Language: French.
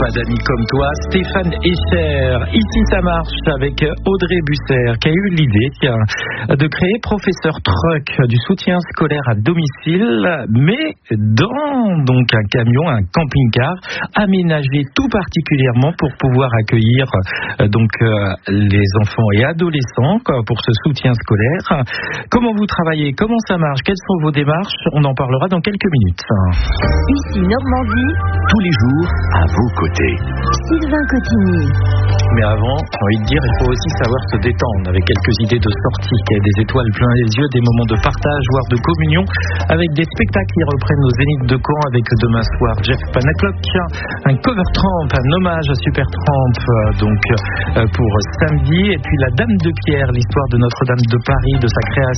pas d'amis comme toi. Stéphane Escher, ici ça marche avec Audrey Busser qui a eu l'idée de créer Professeur Truck, du soutien scolaire à domicile, mais dans donc un camion, un camping-car aménagé tout particulièrement pour pouvoir accueillir les enfants et adolescents pour ce soutien scolaire. Comment vous travaillez? Comment ça marche? Quelles sont vos démarches? On en parlera dans quelques minutes. Ici Normandie, tous les jours à vos côtés. Sylvain Cotigny. Mais avant, j'ai envie de dire, il faut aussi savoir se détendre avec quelques idées de sortie, des étoiles plein les yeux, des moments de partage, voire de communion, avec des spectacles qui reprennent nos Zéniths de Caen, avec demain soir Jeff Panaclock, un cover Tramp, un hommage à Super Tramp, pour samedi, et puis la Dame de Pierre, l'histoire de Notre-Dame de Paris, de sa création.